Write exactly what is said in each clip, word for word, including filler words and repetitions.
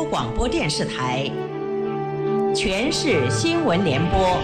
广播电视台全市新闻联播。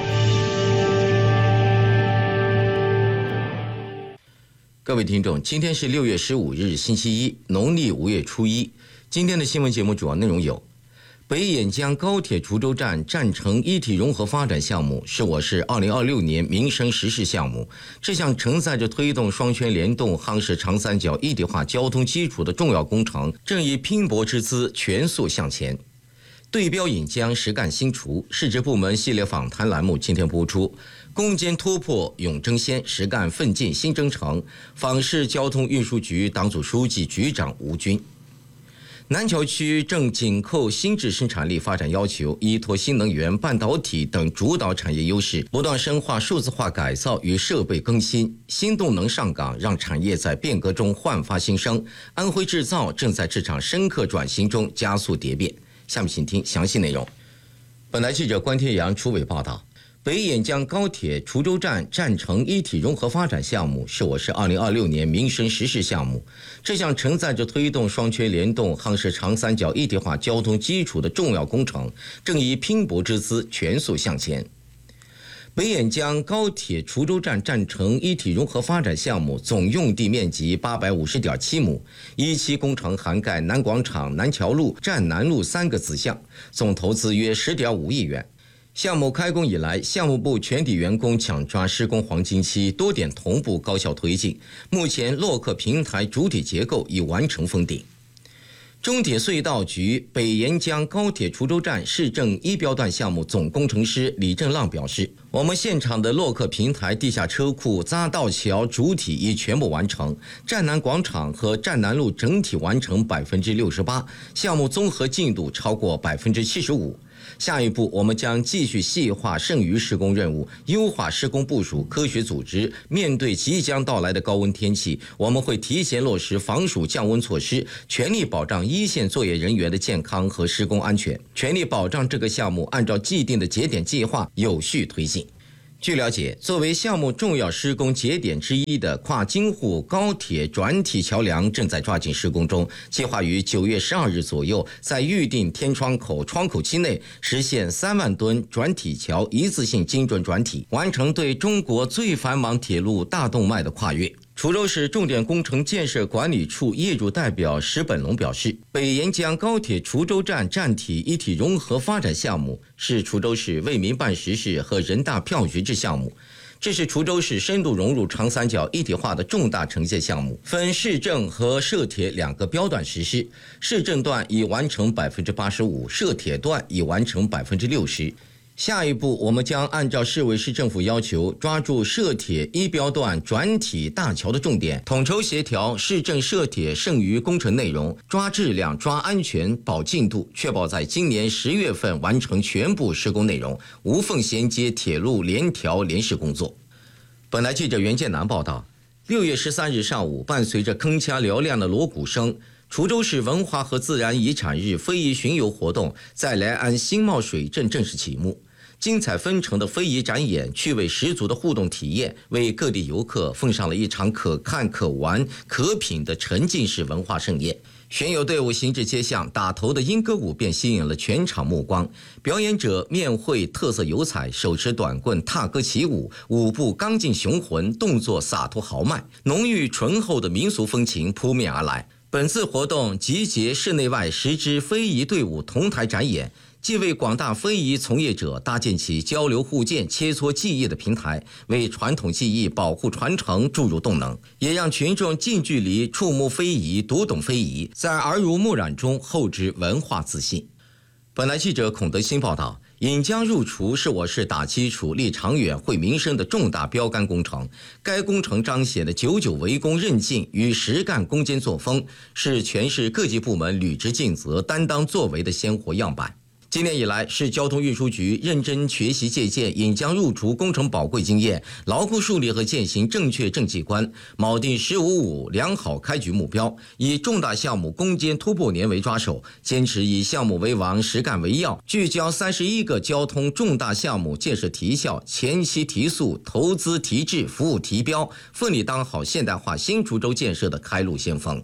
各位听众，今天是六月十五日，星期一，农历五月初一。今天的新闻节目主要内容有：北眼江高铁滁州站站城一体融合发展项目是我市二零二六年民生实事项目，这项承载着推动双圈联动、夯实长三角一体化交通基础的重要工程，正以拼搏之姿全速向前。对标引江，实干新除，市直部门系列访谈栏目今天播出。攻坚突破永争先，实干奋进新征程。访市交通运输局党组书记、局长吴军。南桥区正紧扣新质生产力发展要求，依托新能源、半导体等主导产业优势，不断深化数字化改造与设备更新，新动能上岗，让产业在变革中焕发新生。安徽制造正在这场深刻转型中加速蝶变。下面请听详细内容。本台记者关天阳、楚伟报道。北眼江高铁滁州站站城一体融合发展项目是我市二零二六年民生实事项目，这项承载着推动双圈联动、夯实长三角一体化交通基础的重要工程，正以拼搏之姿全速向前。北眼江高铁滁州站站城一体融合发展项目总用地面积八百五十点七亩，一期工程涵盖南广场、南桥路、站南路三个子项，总投资约十点五亿元。项目开工以来，项目部全体员工抢抓施工黄金期，多点同步高效推进。目前洛克平台主体结构已完成封顶。中铁隧道局北沿江高铁滁州站市政一标段项目总工程师李正浪表示，我们现场的洛克平台地下车库、匝道桥主体已全部完成，站南广场和站南路整体完成百分之六十八，项目综合进度超过百分之七十五。下一步，我们将继续细化剩余施工任务，优化施工部署、科学组织。面对即将到来的高温天气，我们会提前落实防暑降温措施，全力保障一线作业人员的健康和施工安全，全力保障这个项目按照既定的节点计划有序推进。据了解，作为项目重要施工节点之一的跨京沪高铁转体桥梁正在抓紧施工中，计划于九月十二日左右，在预定天窗口窗口期内实现三万吨转体桥一次性精准转体，完成对中国最繁忙铁路大动脉的跨越。滁州市重点工程建设管理处业主代表石本龙表示，北沿江高铁滁州站站体一体融合发展项目是滁州市为民办实事和人大票决制项目，这是滁州市深度融入长三角一体化的重大承建项目，分市政和涉铁两个标段实施，市政段已完成百分之八十五，涉铁段已完成百分之六十。下一步，我们将按照市委市政府要求，抓住涉铁一标段转体大桥的重点，统筹协调市政涉铁剩余工程内容，抓质量、抓安全、保进度，确保在今年十月份完成全部施工内容，无缝衔接铁路联调联试工作。本台记者袁建南报道，六月十三日上午，伴随着铿锵嘹亮的锣鼓声，滁州市文化和自然遗产日非遗巡游活动在来安新茂水镇正式启幕。精彩纷呈的非遗展演，趣味十足的互动体验，为各地游客奉上了一场可看可玩可品的沉浸式文化盛宴。巡游队伍行至街巷，打头的莺歌舞便吸引了全场目光。表演者面绘特色油彩，手持短棍踏歌起舞，舞步刚劲雄浑，动作洒脱豪迈，浓郁醇厚的民俗风情扑面而来。本次活动集结市内外十支非遗队伍同台展演，既为广大非遗从业者搭建起交流互鉴、切磋技艺的平台，为传统技艺保护传承注入动能，也让群众近距离触摸非遗、读懂非遗，在耳濡目染中厚植文化自信。本台记者孔德新报道，引江入滁是我市打基础、立长远、惠民生的重大标杆工程。该工程彰显了久久为功韧劲与实干攻坚作风，是全市各级部门履职尽责、担当作为的鲜活样板。今年以来，市交通运输局认真学习借鉴引江入滁工程宝贵经验，牢固树立和践行正确政绩观，锚定“十五五”良好开局目标，以重大项目攻坚突破年为抓手，坚持以项目为王、实干为要，聚焦三十一个交通重大项目建设提效、前期提速、投资提质、服务提标，奋力当好现代化新滁州建设的开路先锋。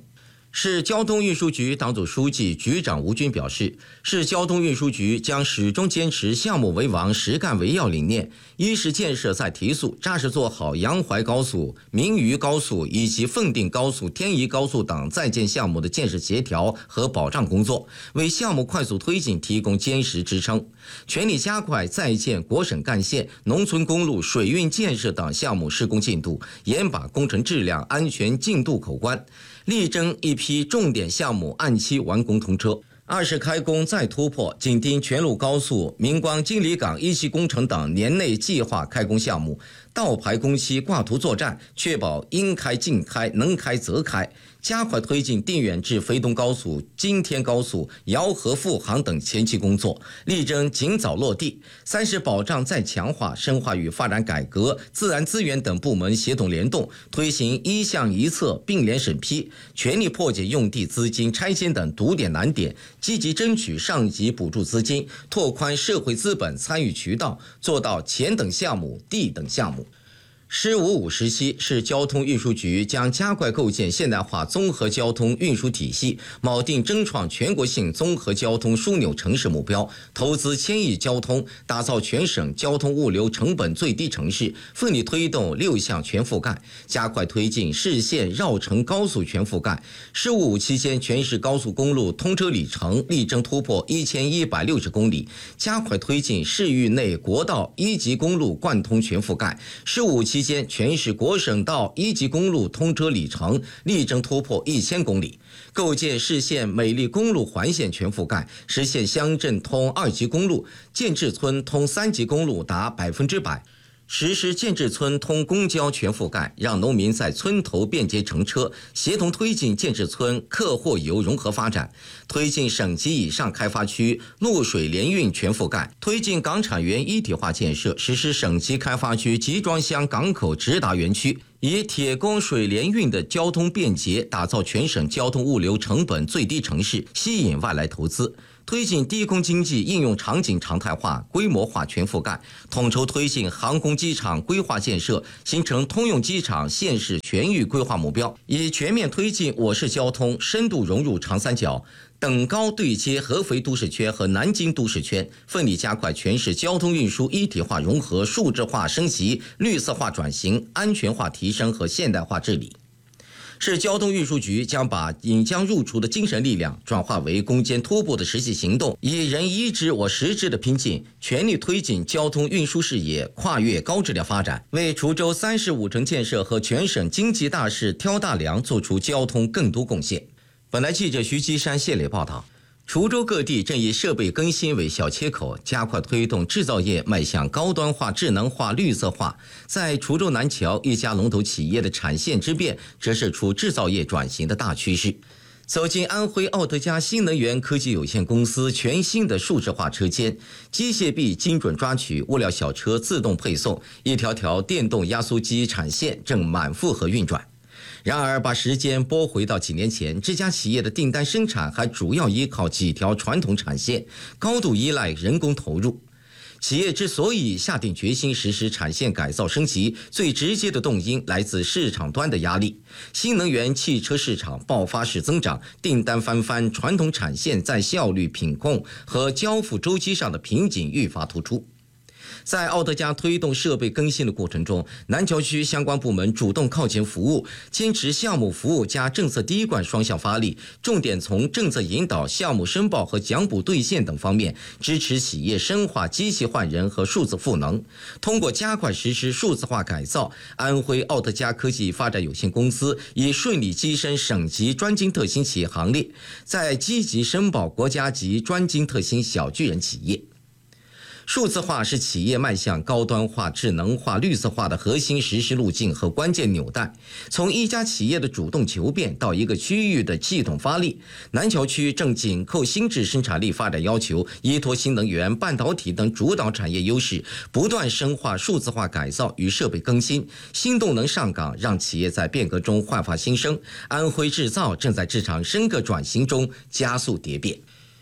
市交通运输局党组书记、局长吴军表示，市交通运输局将始终坚持项目为王、实干为要理念，一是建设再提速，扎实做好阳淮高速、明渝高速以及凤定高速、天宜高速等在建项目的建设协调和保障工作，为项目快速推进提供坚实支撑，全力加快在建国省干线、农村公路、水运建设等项目施工进度，严把工程质量、安全进度口关，力争一批重点项目按期完工通车。二是开工再突破，紧盯全路高速、明光金里港一期工程等年内计划开工项目，倒排工期挂图作战，确保应开尽开，能开则开，加快推进定远至肥东高速、金天高速、姚河复航等前期工作，力争尽早落地。三是保障再强化、深化与发展改革、自然资源等部门协同联动，推行一项一策并联审批，全力破解用地资金拆迁等堵点难点，积极争取上级补助资金，拓宽社会资本参与渠道，做到钱等项目、地等项目。十五五时期，市交通运输局将加快构建现代化综合交通运输体系，锚定争创全国性综合交通枢纽城市目标，投资千亿交通，打造全省交通物流成本最低城市，奋力推动六项全覆盖，加快推进市县绕城高速全覆盖。十五五期间，全市高速公路通车里程力争突破一千一百六十公里，加快推进市域内国道一级公路贯通全覆盖。十五期期间，全市国省道一级公路通车里程力争突破一千公里，构建市县美丽公路环线全覆盖，实现乡镇通二级公路、建制村通三级公路达百分之百。实施建制村通公交全覆盖，让农民在村头便捷乘车，协同推进建制村客货游融合发展，推进省级以上开发区陆水联运全覆盖，推进港产园一体化建设，实施省级开发区集装箱港口直达园区，以铁公水联运的交通便捷，打造全省交通物流成本最低城市，吸引外来投资。推进低空经济应用场景常态化、规模化全覆盖，统筹推进航空机场规划建设，形成通用机场县市全域规划目标，以全面推进我市交通深度融入长三角，等高对接合肥都市圈和南京都市圈，奋力加快全市交通运输一体化融合、数字化升级、绿色化转型、安全化提升和现代化治理。市交通运输局将把引将入除的精神力量转化为攻坚突破的实际行动，以人一支我十支的拼劲，全力推进交通运输事业跨越高质量发展，为滁州三市五城建设和全省经济大势挑大梁做出交通更多贡献。本台记者徐基山谢磊报道。滁州各地正以设备更新为小切口，加快推动制造业迈向高端化、智能化、绿色化。在滁州南桥一家龙头企业的产线之变，折射出制造业转型的大趋势。走进安徽奥德加新能源科技有限公司全新的数字化车间，机械臂精准抓取，物料小车自动配送，一条条电动压缩机产线正满负荷运转。然而，把时间拨回到几年前，这家企业的订单生产还主要依靠几条传统产线，高度依赖人工投入。企业之所以下定决心实施产线改造升级，最直接的动因来自市场端的压力。新能源汽车市场爆发式增长，订单翻番，传统产线在效率、品控和交付周期上的瓶颈愈发突出。在奥德加推动设备更新的过程中，南桥区相关部门主动靠前服务，坚持项目服务加政策第一贯双向发力，重点从政策引导、项目申报和奖补兑现等方面支持企业深化机器换人和数字赋能。通过加快实施数字化改造，安徽奥德加科技发展有限公司已顺利跻身省级专精特新企业行列，在积极申报国家级专精特新小巨人企业。数字化是企业迈向高端化、智能化、绿色化的核心实施路径和关键纽带。从一家企业的主动求变到一个区域的系统发力，南桥区正紧扣新质生产力发展要求，依托新能源、半导体等主导产业优势，不断深化数字化改造与设备更新，新动能上岗，让企业在变革中焕发新生。安徽制造正在市场深刻转型中加速蝶变。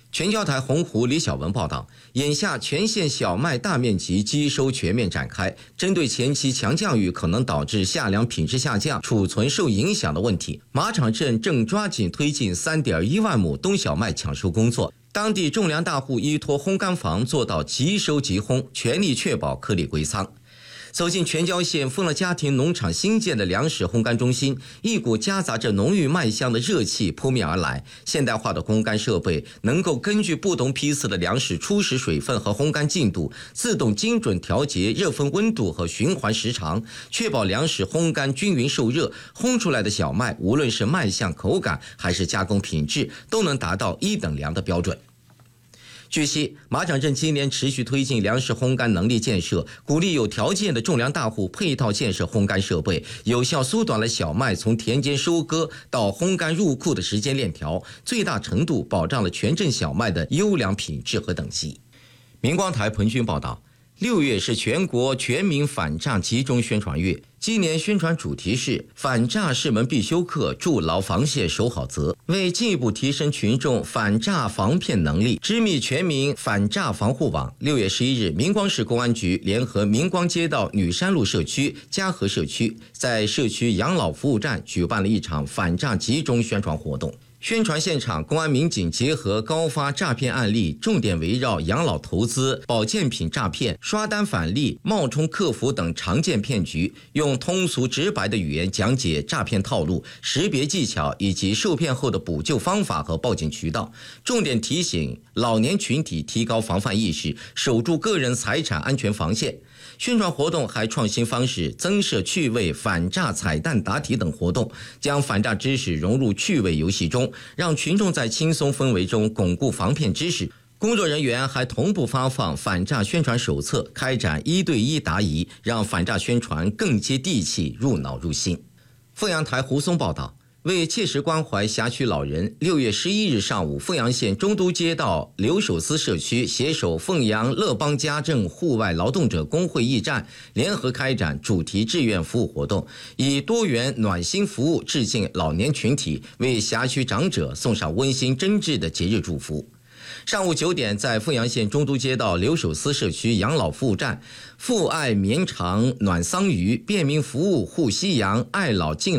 全交台洪湖李小文报道，眼下全县小麦大面积机收全面展开，针对前期强降雨可能导致夏粮品质下降、储存受影响的问题，马场镇正抓紧推进 三点一万亩冬小麦抢收工作。当地种粮大户依托烘干房做到即收即烘，全力确保颗粒归仓。走进全椒县丰乐家庭农场新建的粮食烘干中心，一股夹杂着浓郁麦香的热气扑面而来。现代化的烘干设备能够根据不同批次的粮食初始水分和烘干进度，自动精准调节热分温度和循环时长，确保粮食烘干均匀受热，烘出来的小麦无论是卖相、口感还是加工品质，都能达到一等粮的标准。据悉，马场镇今年持续推进粮食烘干能力建设，鼓励有条件的种粮大户配套建设烘干设备，有效缩短了小麦从田间收割到烘干入库的时间链条，最大程度保障了全镇小麦的优良品质和等级。明光台彭军报道，六月是全国全民反诈集中宣传月，今年宣传主题是反诈是门必修课，筑牢防线守好则。为进一步提升群众反诈防骗能力，织密全民反诈防护网，六月十一日，明光市公安局联合明光街道女山路社区、嘉禾社区，在社区养老服务站举办了一场反诈集中宣传活动。宣传现场，公安民警结合高发诈骗案例，重点围绕养老投资、保健品诈骗、刷单返利、冒充客服等常见骗局，用通俗直白的语言讲解诈骗套路、识别技巧以及受骗后的补救方法和报警渠道，重点提醒老年群体提高防范意识，守住个人财产安全防线。宣传活动还创新方式增设趣味反诈彩蛋答题等活动，将反诈知识融入趣味游戏中，让群众在轻松氛围中巩固防骗知识。工作人员还同步发放反诈宣传手册，开展一对一答疑，让反诈宣传更接地气、入脑入心。凤阳台胡松报道，为切实关怀辖区老人，六月十一日上午，凤阳县中都街道刘守思社区携手凤阳乐邦家政户外劳动者工会驿站，联合开展主题志愿服务活动，以多元暖心服务致敬老年群体，为辖区长者送上温馨真挚的节日祝福。上午九点，在凤阳县中都街道刘守思社区养老服务站，父爱绵长暖桑榆，便民服务护夕阳，爱老敬